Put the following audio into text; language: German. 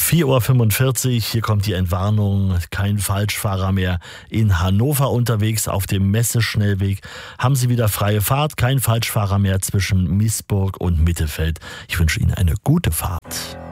4:45 Uhr, hier kommt die Entwarnung. Kein Falschfahrer mehr in Hannover unterwegs auf dem Messeschnellweg. Haben Sie wieder freie Fahrt, kein Falschfahrer mehr zwischen Miesburg und Mittelfeld. Ich wünsche Ihnen eine gute Fahrt.